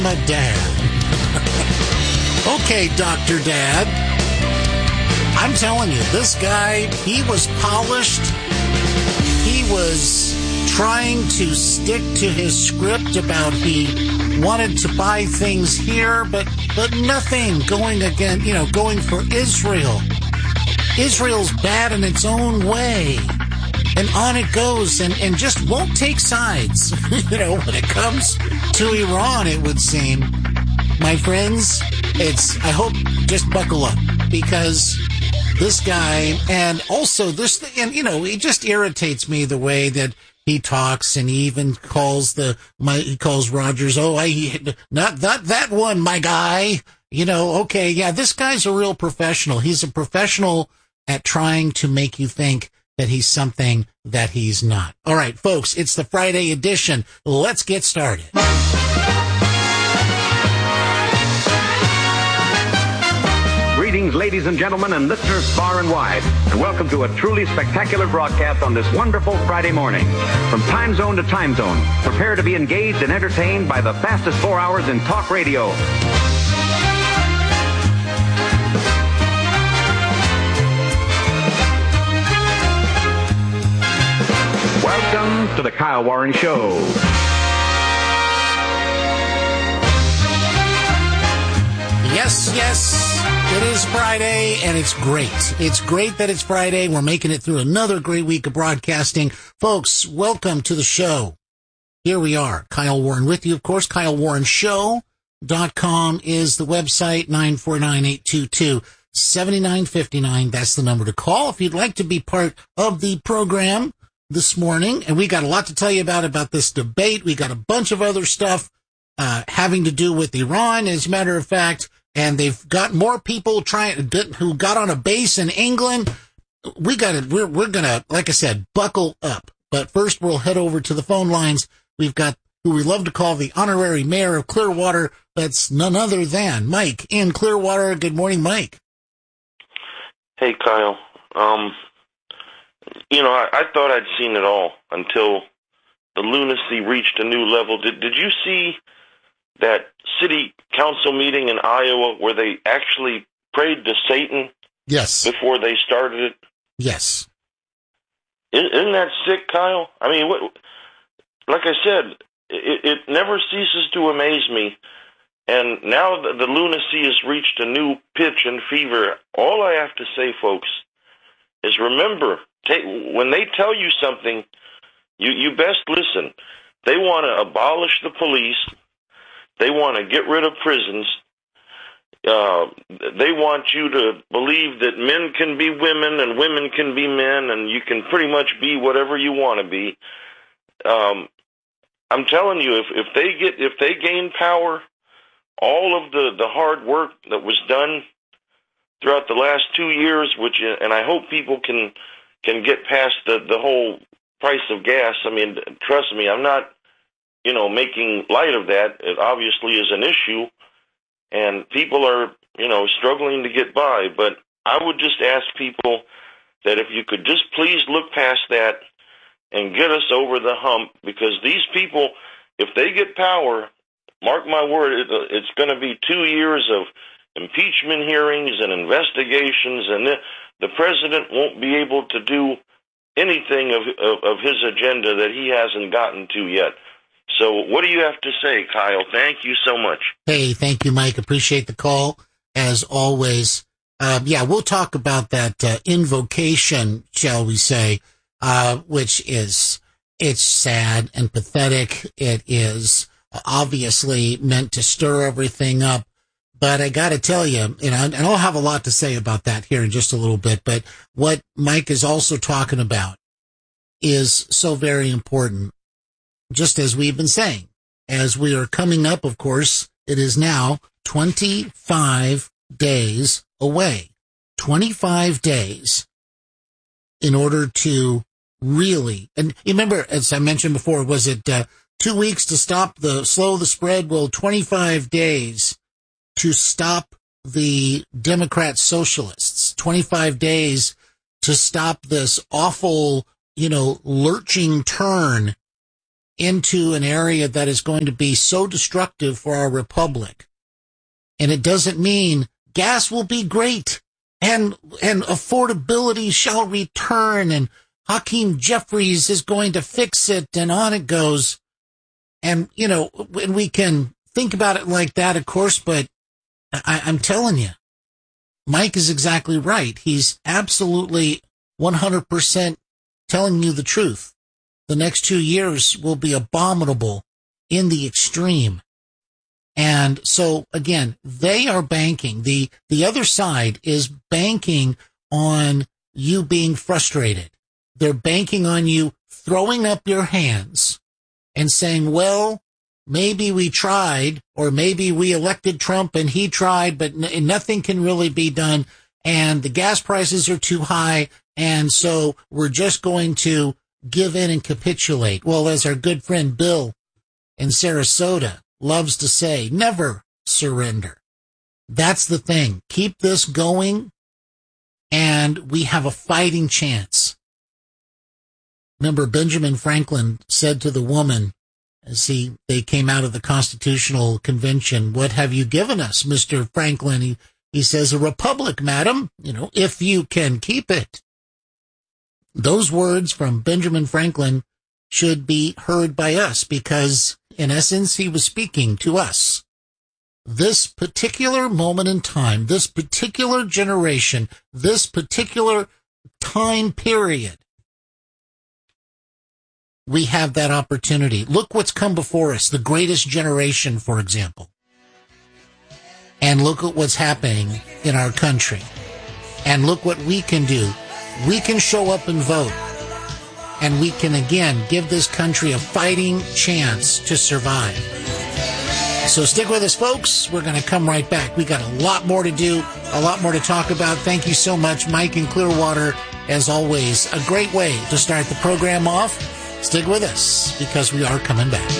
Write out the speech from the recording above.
My dad. Okay, Dr. Dad. I'm telling you, this guy, he was polished. He was trying to stick to his script about he wanted to buy things here, but nothing going again, going for Israel. Israel's bad in its own way. And on it goes, and just won't take sides. When it comes to Iran, it would seem. My friends, I hope, just buckle up, because this guy, and also this, and he just irritates me the way that he talks, and he even calls he calls Rogers, not that one, my guy. Okay, yeah, this guy's a real professional. He's a professional at trying to make you think that he's something that he's not. All right, folks, it's the Friday edition. Let's get started. Greetings, ladies and gentlemen, and listeners far and wide, and welcome to a truly spectacular broadcast on this wonderful Friday morning. From time zone to time zone, prepare to be engaged and entertained by the fastest 4 hours in talk radio. Welcome to the Kyle Warren Show. Yes, it is Friday, and it's great. It's great that it's Friday. We're making it through another great week of broadcasting. Folks, welcome to the show. Here we are, Kyle Warren with you, of course. KyleWarrenShow.com is the website, 949-822-7959. That's the number to call if you'd like to be part of the program this morning. And we got a lot to tell you about this debate. We got a bunch of other stuff having to do with Iran, as a matter of fact. And they've got more people who got on a base in England. We're gonna, like I said, buckle up. But first, we'll head over to the phone lines. We've got who we love to call the honorary mayor of Clearwater. That's none other than Mike in Clearwater. Good morning, Mike. Hey, Kyle. I thought I'd seen it all until the lunacy reached a new level. Did you see that city council meeting in Iowa where they actually prayed to Satan? Yes. Before they started it? Yes. Isn't that sick, Kyle? I mean, like I said, it never ceases to amaze me. And now the lunacy has reached a new pitch and fever. All I have to say, folks, is remember, when they tell you something, you best listen. They want to abolish the police. They want to get rid of prisons. They want you to believe that men can be women and women can be men, and you can pretty much be whatever you want to be. I'm telling you, if they gain power, all of the hard work that was done throughout the last 2 years, and I hope people can get past the whole price of gas. I mean, trust me, I'm not, making light of that. It obviously is an issue, and people are, struggling to get by. But I would just ask people that if you could just please look past that and get us over the hump, because these people, if they get power, mark my word, it's going to be 2 years of impeachment hearings and investigations, and the president won't be able to do anything of his agenda that he hasn't gotten to yet. So what do you have to say, Kyle? Thank you so much. Hey, thank you, Mike. Appreciate the call, as always. We'll talk about that invocation, shall we say, which it's sad and pathetic. It is obviously meant to stir everything up. But I got to tell you, and I'll have a lot to say about that here in just a little bit, but what Mike is also talking about is so very important, just as we've been saying. As we are coming up, of course, it is now 25 days away. 25 days in order to really, and remember, as I mentioned before, was it 2 weeks to slow the spread? Well, 25 days to stop the Democrat socialists, 25 days to stop this awful, lurching turn into an area that is going to be so destructive for our republic. And it doesn't mean gas will be great and affordability shall return and Hakeem Jeffries is going to fix it, and on it goes. And, you know, when we can think about it like that, of course, but I'm telling you, Mike is exactly right. He's absolutely 100% telling you the truth. The next 2 years will be abominable in the extreme. And so, again, they are banking. The other side is banking on you being frustrated. They're banking on you throwing up your hands and saying, well, maybe we tried, or maybe we elected Trump and he tried, but nothing can really be done. And the gas prices are too high. And so we're just going to give in and capitulate. Well, as our good friend Bill in Sarasota loves to say, never surrender. That's the thing. Keep this going, and we have a fighting chance. Remember, Benjamin Franklin said to the woman, as they came out of the Constitutional Convention, what have you given us, Mr. Franklin? He says, a republic, madam, you know, if you can keep it. Those words from Benjamin Franklin should be heard by us because, in essence, he was speaking to us. This particular moment in time, this particular generation, this particular time period, we have that opportunity. Look what's come before us, the greatest generation, for example. And look at what's happening in our country. And look what we can do. We can show up and vote. And we can, again, give this country a fighting chance to survive. So stick with us, folks. We're going to come right back. We got a lot more to do, a lot more to talk about. Thank you so much, Mike in Clearwater. As always, a great way to start the program off. Stick with us, because we are coming back.